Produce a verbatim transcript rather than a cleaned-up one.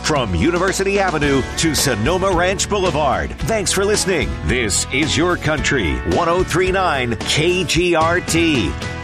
from University Avenue to Sonoma Ranch Boulevard. Thanks for listening. This is Your Country, one oh three point nine K G R T.